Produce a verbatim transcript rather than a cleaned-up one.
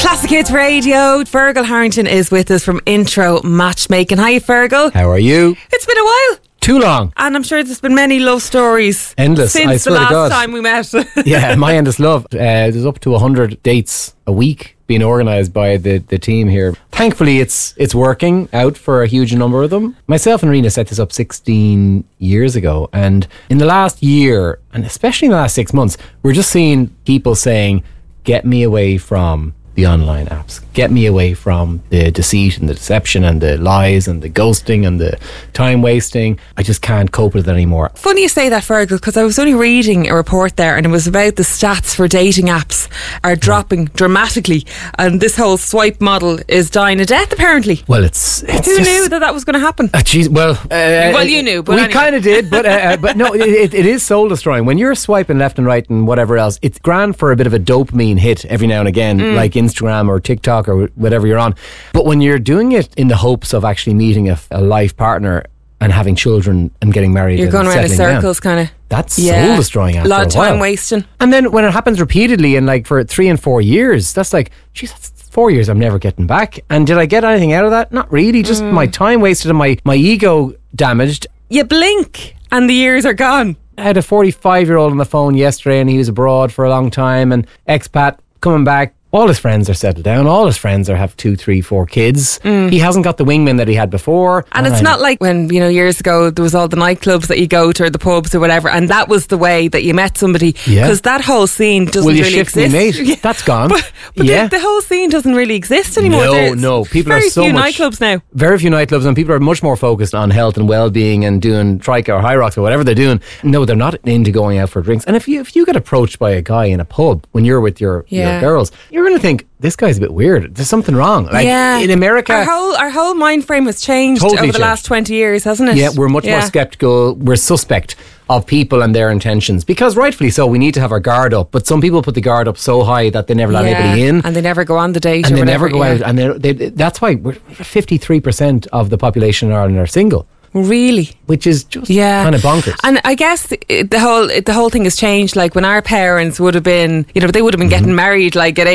Classic Hits Radio. Fergal Harrington is with us from Intro Matchmaking. Hi, Fergal. How are you? It's been a while. Too long. And I'm sure there's been many love stories. Endless. Since I the swear to last God. time we met. Yeah, my endless love. Uh, there's up to one hundred dates a week being organised by the, the team here. Thankfully, it's it's working out for a huge number of them. Myself and Rena set this up sixteen years ago. And in the last year, and especially in the last six months, we're just seeing people saying, get me away from the online apps. Get me away from the deceit and the deception and the lies and the ghosting and the time wasting. I just can't cope with it anymore. Funny you say that, Fergal, because I was only reading a report there and it was about the stats for dating apps are dropping dramatically, and this whole swipe model is dying a death, apparently. Well, it's... it's Who just, knew that that was going to happen? Uh, geez, well... Uh, well, you knew, but we anyway. kind of did, but uh, uh, but no, it, it, it is soul destroying. When you're swiping left and right and whatever else, it's grand for a bit of a dopamine hit every now and again, mm. like Instagram or TikTok or whatever you're on. But when you're doing it in the hopes of actually meeting a, a life partner and having children and getting married, you're and going around in circles, kind of. That's yeah. soul destroying after a lot of time while. wasting. And then when it happens repeatedly and like for three and four years, that's like, geez, that's four years I'm never getting back. And did I get anything out of that? Not really. Just mm. my time wasted and my, my ego damaged. You blink and the years are gone. I had a forty-five year old on the phone yesterday and he was abroad for a long time and expat coming back. All his friends are settled down. All his friends are have two, three, four kids. Mm. He hasn't got the wingman that he had before. And it's not like when, you know, years ago there was all the nightclubs that you go to or the pubs or whatever, and that was the way that you met somebody. Because yeah. that whole scene doesn't Will you really shift exist. Me, mate? Yeah. That's gone. But, but yeah. the, the whole scene doesn't really exist anymore. No, There's no. People very are so few much nightclubs now. Very few nightclubs, and people are much more focused on health and well-being and doing Trika or High Rocks or whatever they're doing. No, they're not into going out for drinks. And if you if you get approached by a guy in a pub when you're with your, yeah. your girls, you're going to think, this guy's a bit weird. There's something wrong. Like yeah. in America, our whole our whole mind frame has changed totally over the changed. last twenty years, hasn't it? Yeah, we're much yeah. more skeptical. We're suspect of people and their intentions, because rightfully so, we need to have our guard up. But some people put the guard up so high that they never let yeah. anybody in, and they never go on the date, and or they whatever, never go yeah. out. And they, they, that's why we're fifty-three percent of the population in Ireland are single. Really? Which is just yeah. kind of bonkers. And I guess the whole the whole thing has changed. Like when our parents would have been, you know, they would have been mm-hmm. getting married like at